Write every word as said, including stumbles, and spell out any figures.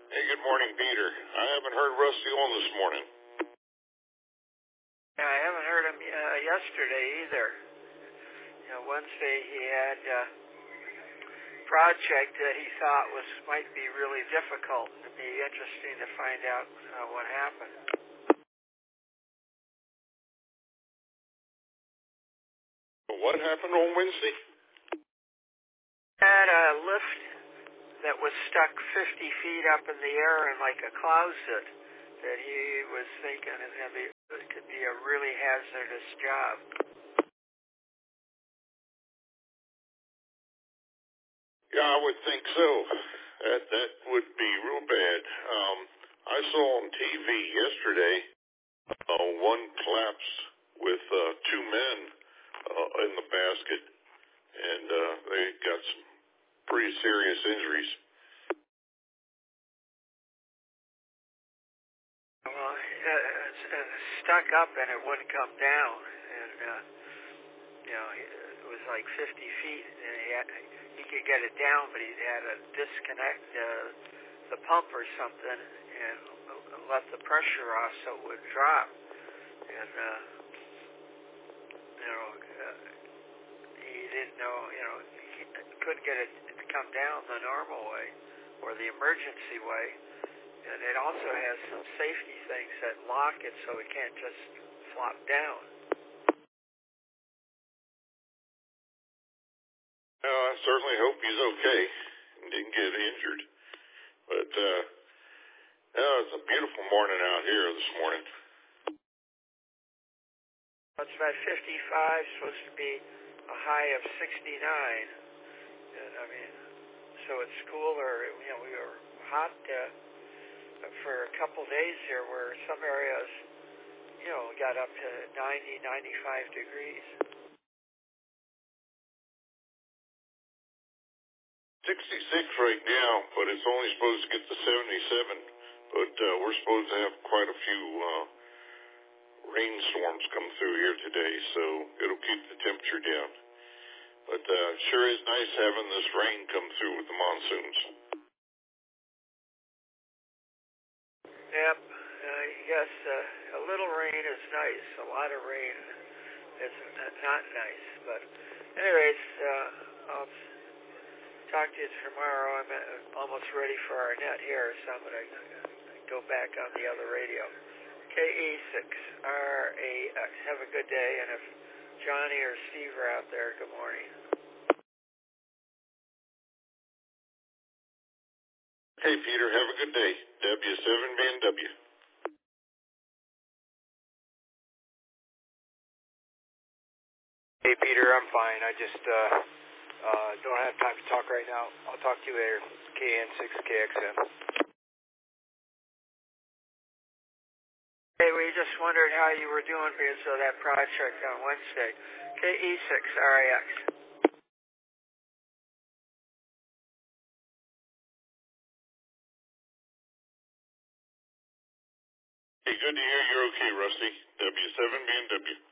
Hey, good morning, Peter. I haven't heard Rusty on this morning. Yeah, I haven't heard him uh, yesterday either. You know, Wednesday he had a project that he thought was might be really difficult. It'd be interesting to find out uh, what happened. What happened on Wednesday? Had a lift that was stuck fifty feet up in the air in like a closet that he was thinking is going to be, it could be a really hazardous job. Yeah, I would think so. That that would be real bad. Um, I saw on T V yesterday uh, one collapse with uh, two men uh, in the basket, and uh, they got some pretty serious injuries. Well, uh, it's, uh, stuck up and it wouldn't come down, and uh, you know it was like fifty feet, and he, had, he could get it down, but he had to disconnect uh, the pump or something and let the pressure off so it would drop, and uh, you know uh, he didn't know, you know he couldn't get it to come down the normal way or the emergency way. And it also has some safety things that lock it so it can't just flop down. Well, I certainly hope he's okay and didn't get injured. But uh, yeah, it's a beautiful morning out here this morning. It's about fifty-five, supposed to be a high of sixty-nine. And I mean, so it's cooler. You know, we were hot uh, for a couple days here where some areas, you know, got up to ninety, ninety-five degrees. sixty-six right now, but it's only supposed to get to seventy-seven. But uh, we're supposed to have quite a few uh, rainstorms come through here today, so it'll keep the temperature down. But uh, it sure is nice having this rain come through with the monsoons. Yep, uh, yes, uh, a little rain is nice. A lot of rain is not nice. But anyways, uh, I'll talk to you tomorrow. I'm uh, almost ready for our net here, so I'm going to go back on the other radio. K E six R A X. Have a good day, and if Johnny or Steve are out there, good morning. Hey, Peter, have a good day. W seven B N W. Hey, Peter, I'm fine. I just uh, uh, don't have time to talk right now. I'll talk to you later. K N six K X M. Hey, we just wondered how you were doing because of that project on Wednesday. K E six R A X. Hey, good to hear you're okay, Rusty. W seven B N W.